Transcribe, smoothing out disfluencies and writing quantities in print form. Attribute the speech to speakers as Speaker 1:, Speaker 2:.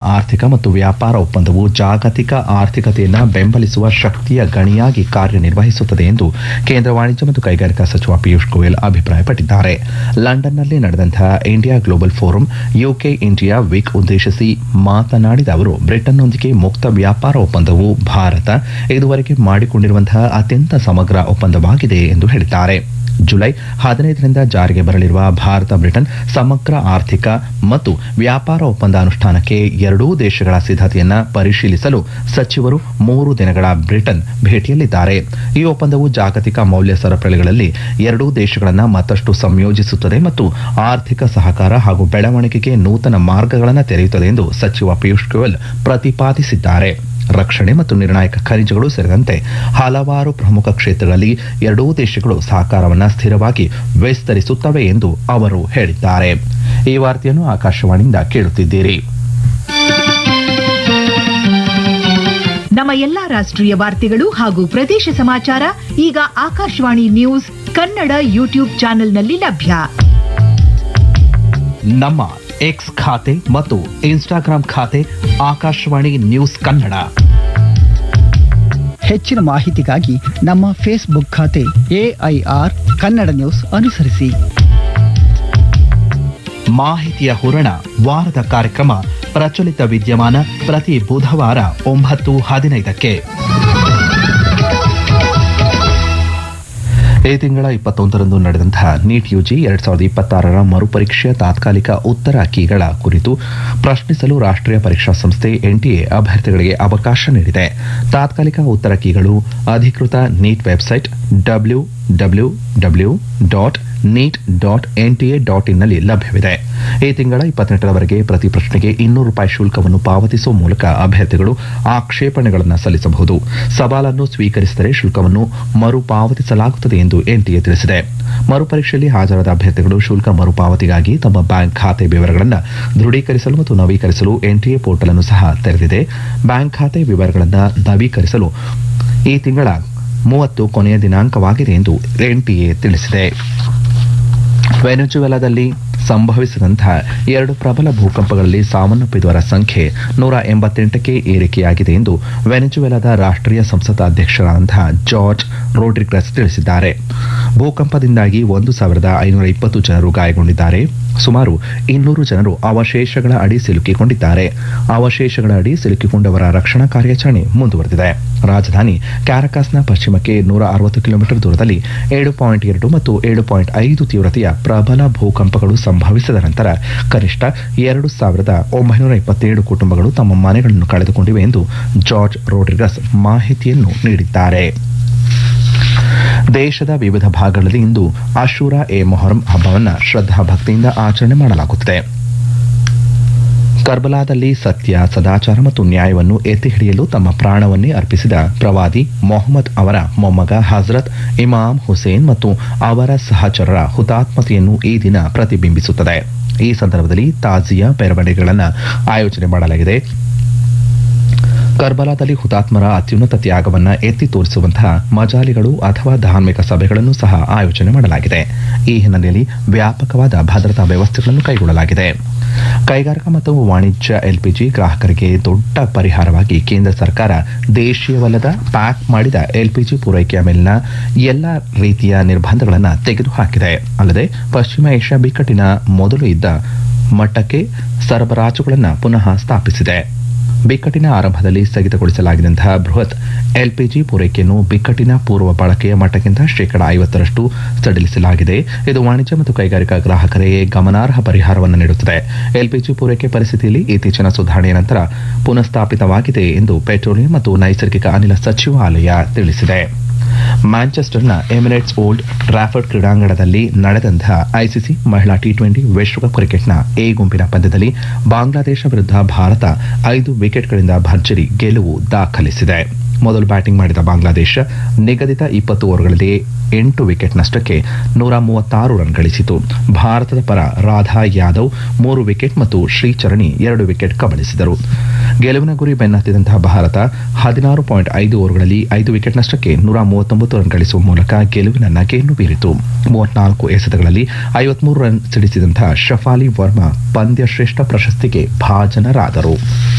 Speaker 1: ಆರ್ಥಿಕ ಮತ್ತು ವ್ಯಾಪಾರ ಒಪ್ಪಂದವು ಜಾಗತಿಕ ಆರ್ಥಿಕತೆಯನ್ನು ಬೆಂಬಲಿಸುವ ಶಕ್ತಿಯ ಗಣಿಯಾಗಿ ಕಾರ್ಯನಿರ್ವಹಿಸುತ್ತದೆ ಎಂದು ಕೇಂದ್ರ ವಾಣಿಜ್ಯ ಮತ್ತು ಕೈಗಾರಿಕಾ ಸಚಿವ ಪಿಯೂಷ್ ಗೋಯಲ್ ಅಭಿಪ್ರಾಯಪಟ್ಟಿದ್ದಾರೆ. ಲಂಡನ್ನಲ್ಲಿ ನಡೆದಂತಹ India global forum UK India weak ಉದ್ದೇಶಿಸಿ ಮಾತನಾಡಿದ ಅವರು, ಬ್ರಿಟನ್ನೊಂದಿಗೆ ಮುಕ್ತ ವ್ಯಾಪಾರ ಒಪ್ಪಂದವು ಭಾರತ ಇದುವರೆಗೆ ಮಾಡಿಕೊಂಡಿರುವಂತಹ ಅತ್ಯಂತ ಸಮಗ್ರ ಒಪ್ಪಂದವಾಗಿದೆ ಎಂದು ಹೇಳಿದ್ದಾರೆ. ಜುಲೈ 15ರಿಂದ ಜಾರಿಗೆ ಬರಲಿರುವ ಭಾರತ ಬ್ರಿಟನ್ ಸಮಗ್ರ ಆರ್ಥಿಕ ಮತ್ತು ವ್ಯಾಪಾರ ಒಪ್ಪಂದ ಅನುಷ್ಠಾನಕ್ಕೆ ಎರಡೂ ದೇಶಗಳ ಸಿದ್ಧತೆಯನ್ನು ಪರಿಶೀಲಿಸಲು ಸಚಿವರು 3 ದಿನಗಳ ಬ್ರಿಟನ್ ಭೇಟಿಯಲ್ಲಿದ್ದಾರೆ. ಈ ಒಪ್ಪಂದವು ಜಾಗತಿಕ ಮೌಲ್ಯ ಸರಪಳಿಗಳಲ್ಲಿ ಎರಡೂ ದೇಶಗಳನ್ನು ಮತ್ತಷ್ಟು ಸಂಯೋಜಿಸುತ್ತದೆ ಮತ್ತು ಆರ್ಥಿಕ ಸಹಕಾರ ಹಾಗೂ ಬೆಳವಣಿಗೆಗೆ ನೂತನ ಮಾರ್ಗಗಳನ್ನು ತೆರೆಯುತ್ತದೆ ಎಂದು ಸಚಿವ ಪಿಯೂಷ್ ಗೋಯಲ್ ಪ್ರತಿಪಾದಿಸಿದ್ದಾರೆ. ರಕ್ಷಣೆ ಮತ್ತು ನಿರ್ಣಾಯಕ ಖನಿಜಗಳು ಸೇರಿದಂತೆ ಹಲವಾರು ಪ್ರಮುಖ ಕ್ಷೇತ್ರಗಳಲ್ಲಿ ಎರಡೂ ದೇಶಗಳು ಸಹಕಾರವನ್ನು ಸ್ಥಿರವಾಗಿ ವಿಸ್ತರಿಸುತ್ತವೆ ಎಂದು ಅವರು ಹೇಳಿದ್ದಾರೆ. ಈ ವಾರ್ತೆಯನ್ನು ಆಕಾಶವಾಣಿಯಿಂದ ಕೇಳುತ್ತಿದ್ದೀರಿ.
Speaker 2: ನಮ್ಮ ಎಲ್ಲಾ ರಾಷ್ಟ್ರೀಯ ವಾರ್ತೆಗಳು ಹಾಗೂ ಪ್ರದೇಶ ಸಮಾಚಾರ ಈಗ ಆಕಾಶವಾಣಿ ನ್ಯೂಸ್ ಕನ್ನಡ ಯೂಟ್ಯೂಬ್ ಚಾನೆಲ್ನಲ್ಲಿ ಲಭ್ಯ.
Speaker 1: ನಮ್ಮ ಎಕ್ಸ್ ಖಾತೆ ಮತ್ತು ಇನ್ಸ್ಟಾಗ್ರಾಂ ಖಾತೆ ಆಕಾಶವಾಣಿ ನ್ಯೂಸ್ ಕನ್ನಡ.
Speaker 3: ಹೆಚ್ಚಿನ ಮಾಹಿತಿಗಾಗಿ ನಮ್ಮ ಫೇಸ್ಬುಕ್ ಖಾತೆ AIR ಕನ್ನಡ ನ್ಯೂಸ್ ಅನುಸರಿಸಿ.
Speaker 1: ಮಾಹಿತಿಯ ಹೂರಣ ವಾರದ ಕಾರ್ಯಕ್ರಮ ಪ್ರಚಲಿತ ವಿದ್ಯಮಾನ ಪ್ರತಿ ಬುಧವಾರ 9:15ಕ್ಕೆ. ಈ ತಿಂಗಳ 21ರಂದು ನಡೆದಂತಹ ನೀಟ್ ಯುಜಿ 2026ರ ಮರುಪರೀಕ್ಷೆಯ ತಾತ್ಕಾಲಿಕ ಉತ್ತರ ಕೀಗಳ ಕುರಿತು ಪ್ರಶ್ನಿಸಲು ರಾಷ್ಟ್ರೀಯ ಪರೀಕ್ಷಾ ಸಂಸ್ಥೆ NTA ಅಭ್ಯರ್ಥಿಗಳಿಗೆ ಅವಕಾಶ ನೀಡಿದೆ. ತಾತ್ಕಾಲಿಕ ಉತ್ತರ ಕೀಗಳು ಅಧಿಕೃತ ನೀಟ್ ವೆಬ್ಸೈಟ್ www.neet.nta.in ನಲ್ಲಿ ಲಭ್ಯವಿದೆ. ಈ ತಿಂಗಳ 28ರವರೆಗೆ ಪ್ರತಿ ಪ್ರಶ್ನೆಗೆ ₹200 ಶುಲ್ಕವನ್ನು ಪಾವತಿಸುವ ಮೂಲಕ ಅಭ್ಯರ್ಥಿಗಳು ಆಕ್ಷೇಪಣೆಗಳನ್ನು ಸಲ್ಲಿಸಬಹುದು. ಸವಾಲನ್ನು ಸ್ವೀಕರಿಸಿದರೆ ಶುಲ್ಕವನ್ನು ಮರುಪಾವತಿಸಲಾಗುತ್ತದೆ ಎಂದು NTA ತಿಳಿಸಿದೆ. ಮರುಪರೀಕ್ಷೆಯಲ್ಲಿ ಹಾಜರಾದ ಅಭ್ಯರ್ಥಿಗಳು ಶುಲ್ಕ ಮರುಪಾವತಿಗಾಗಿ ತಮ್ಮ ಬ್ಯಾಂಕ್ ಖಾತೆ ವಿವರಗಳನ್ನು ದೃಢೀಕರಿಸಲು ಮತ್ತು ನವೀಕರಿಸಲು NTA ಪೋರ್ಟಲ್ ಅನ್ನು ಸಹ ತೆರೆದಿದೆ. ಬ್ಯಾಂಕ್ ಖಾತೆ ವಿವರಗಳನ್ನು ನವೀಕರಿಸಲು ಈ ತಿಂಗಳ 30 ಕೊನೆಯ ದಿನಾಂಕವಾಗಿದೆ ಎಂದು NTA ತಿಳಿಸಿದೆ. ವೆನೆಜುವೆಲಾದಲ್ಲಿ ಸಂಭವಿಸಿದಂತಹ 2 ಪ್ರಬಲ ಭೂಕಂಪಗಳಲ್ಲಿ ಸಾವನ್ನಪ್ಪಿದವರ ಸಂಖ್ಯೆ 188ಕ್ಕೆ ಏರಿಕೆಯಾಗಿದೆ ಎಂದು ವೆನೆಜುವೆಲಾದ ರಾಷ್ಟ್ರೀಯ ಸಂಸತ್ ಅಧ್ಯಕ್ಷರಾದಂತಹ ಜಾರ್ಜ್ ರೋಡ್ರಿಗಸ್ ತಿಳಿಸಿದ್ದಾರೆ. ಭೂಕಂಪದಿಂದಾಗಿ 1520 ಜನರು ಗಾಯಗೊಂಡಿದ್ದಾರೆ. ಸುಮಾರು 200 ಜನರು ಅವಶೇಷಗಳ ಅಡಿ ಸಿಲುಕಿಕೊಂಡಿದ್ದಾರೆ. ಅವಶೇಷಗಳ ಅಡಿ ಸಿಲುಕಿಕೊಂಡವರ ರಕ್ಷಣಾ ಕಾರ್ಯಾಚರಣೆ ಮುಂದುವರೆದಿದೆ. ರಾಜಧಾನಿ ಕ್ಯಾರಕಾಸ್ನ ಪಶ್ಚಿಮಕ್ಕೆ 160 ಕಿಲೋಮೀಟರ್ ದೂರದಲ್ಲಿ 7.2 ಮತ್ತು 7.5 ತೀವ್ರತೆಯ ಪ್ರಬಲ ಭೂಕಂಪಗಳು ಸಂಭವಿಸಿದ ನಂತರ ಕನಿಷ್ಠ 2927 ಕುಟುಂಬಗಳು ತಮ್ಮ ಮನೆಗಳನ್ನು ಕಳೆದುಕೊಂಡಿವೆ ಎಂದು ಜಾರ್ಜ್ ರೋಡ್ರಿಗಸ್ ಮಾಹಿತಿಯನ್ನು ನೀಡಿದ್ದಾರೆ. ದೇಶದ ವಿವಿಧ ಭಾಗಗಳಲ್ಲಿ ಇಂದು ಅಶೂರಾ ಎ ಮೊಹರಂ ಹಬ್ಬವನ್ನು ಶ್ರದ್ಧಾ ಭಕ್ತಿಯಿಂದ ಆಚರಣೆ ಮಾಡಲಾಗುತ್ತಿದೆ. ಕರ್ಬಲಾದಲ್ಲಿ ಸತ್ಯ, ಸದಾಚಾರ ಮತ್ತು ನ್ಯಾಯವನ್ನು ಎತ್ತಿ ಹಿಡಿಯಲು ತಮ್ಮ ಪ್ರಾಣವನ್ನೇ ಅರ್ಪಿಸಿದ ಪ್ರವಾದಿ ಮೊಹಮ್ಮದ್ ಅವರ ಮೊಮ್ಮಗ ಹಜರತ್ ಇಮಾಮ್ ಹುಸೇನ್ ಮತ್ತು ಅವರ ಸಹಚರರ ಹುತಾತ್ಮತೆಯನ್ನು ಈ ದಿನ ಪ್ರತಿಬಿಂಬಿಸುತ್ತದೆ. ಈ ಸಂದರ್ಭದಲ್ಲಿ ತಾಜಿಯಾ ಮೆರವಣಿಗೆಗಳನ್ನು ಆಯೋಜನೆ ಮಾಡಲಾಗಿದೆ. ಕರ್ಬಲಾದಲ್ಲಿ ಹುತಾತ್ಮರ ಅತ್ಯುನ್ನತ ತ್ಯಾಗವನ್ನು ಎತ್ತಿ ತೋರಿಸುವಂತಹ ಮಜಾಲಿಗಳು ಅಥವಾ ಧಾರ್ಮಿಕ ಸಭೆಗಳನ್ನು ಸಹ ಆಯೋಜನೆ ಮಾಡಲಾಗಿದೆ. ಈ ಹಿನ್ನೆಲೆಯಲ್ಲಿ ವ್ಯಾಪಕವಾದ ಭದ್ರತಾ ವ್ಯವಸ್ಥೆಗಳನ್ನು ಕೈಗೊಳ್ಳಲಾಗಿದೆ. ಕೈಗಾರಿಕಾ ಮತ್ತು ವಾಣಿಜ್ಯ LPG ಗ್ರಾಹಕರಿಗೆ ದೊಡ್ಡ ಪರಿಹಾರವಾಗಿ ಕೇಂದ್ರ ಸರ್ಕಾರ ದೇಶೀಯವಲ್ಲದ ಪ್ಯಾಕ್ ಮಾಡಿದ LPG ಪೂರೈಕೆಯ ಮೇಲಿನ ಎಲ್ಲ ರೀತಿಯ ನಿರ್ಬಂಧಗಳನ್ನು ತೆಗೆದುಹಾಕಿದೆ. ಅಲ್ಲದೆ ಪಶ್ಚಿಮ ಏಷ್ಯಾ ಬಿಕ್ಕಟ್ಟಿನ ಮೊದಲು ಇದ್ದ ಮಟ್ಟಕ್ಕೆ ಸರಬರಾಜುಗಳನ್ನು ಪುನಃ ಸ್ಥಾಪಿಸಿದೆ. ಬಿಕ್ಕಟ್ಟಿನ ಆರಂಭದಲ್ಲಿ ಸ್ಥಗಿತಗೊಳಿಸಲಾಗಿದ್ದಂತಹ ಬೃಹತ್ LPG ಪೂರೈಕೆಯನ್ನು ಬಿಕ್ಕಟ್ಟಿನ ಪೂರ್ವ ಬಳಕೆಯ ಮಟ್ಟಕ್ಕಿಂತ ಶೇಕಡಾ 50ರಷ್ಟು ಸಡಿಲಿಸಲಾಗಿದೆ. ಇದು ವಾಣಿಜ್ಯ ಮತ್ತು ಕೈಗಾರಿಕಾ ಗ್ರಾಹಕರಿಗೆ ಗಮನಾರ್ಹ ಪರಿಹಾರವನ್ನು ನೀಡುತ್ತದೆ. LPG ಪೂರೈಕೆ ಪರಿಸ್ಥಿತಿಯಲ್ಲಿ ಇತ್ತೀಚಿನ ಸುಧಾರಣೆಯ ನಂತರ ಪುನಃಸ್ಥಾಪಿತವಾಗಿದೆ ಎಂದು ಪೆಟ್ರೋಲಿಯಂ ಮತ್ತು ನೈಸರ್ಗಿಕ ಅನಿಲ ಸಚಿವಾಲಯ ತಿಳಿಸಿದೆ. ಮ್ಯಾಂಚೆಸ್ಟರ್ನ ಎಮಿರೇಟ್ಸ್ ಓಲ್ಡ್ ಟ್ರಾಫರ್ಡ್ ಕ್ರೀಡಾಂಗಣದಲ್ಲಿ ನಡೆದಂತಹ ICC ಮಹಿಳಾ T20 ವಿಶ್ವಕಪ್ ಕ್ರಿಕೆಟ್ನ ಎ ಗುಂಪಿನ ಪಂದ್ಯದಲ್ಲಿ ಬಾಂಗ್ಲಾದೇಶ ವಿರುದ್ಧ ಭಾರತ 5 ವಿಕೆಟ್ಗಳಿಂದ ಭರ್ಜರಿ ಗೆಲುವು ದಾಖಲಿಸಿದೆ. ಮೊದಲು ಬ್ಯಾಟಿಂಗ್ ಮಾಡಿದ ಬಾಂಗ್ಲಾದೇಶ ನಿಗದಿತ 20 ಓವರ್ಗಳಲ್ಲಿ 8 ವಿಕೆಟ್ ನಷ್ಟಕ್ಕೆ 136 ರನ್ ಗಳಿಸಿತು. ಭಾರತದ ಪರ ರಾಧಾ ಯಾದವ್ 3 ವಿಕೆಟ್ ಮತ್ತು ಶ್ರೀಚರಣಿ 2 ವಿಕೆಟ್ ಕಬಳಿಸಿದರು. ಗೆಲುವಿನ ಗುರಿ ಬೆನ್ನತ್ತಿದಂತಹ ಭಾರತ 16.5 ಓವರ್ಗಳಲ್ಲಿ 5 ವಿಕೆಟ್ ನಷ್ಟಕ್ಕೆ 139 ರನ್ ಗಳಿಸುವ ಮೂಲಕ ಗೆಲುವಿನ ನಗೆಯನ್ನು ಬೀರಿತು. 34 ಎಸೆತಗಳಲ್ಲಿ 53 ರನ್ ಸಿಡಿಸಿದಂತಹ ಶಫಾಲಿ ವರ್ಮಾ ಪಂದ್ಯ ಶ್ರೇಷ್ಠ ಪ್ರಶಸ್ತಿಗೆ ಭಾಜನರಾದರು.